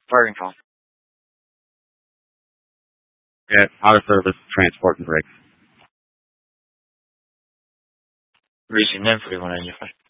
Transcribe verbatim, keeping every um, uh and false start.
Firing call. Yeah, out of service, transport and brakes. Reaching them for one ninety-five.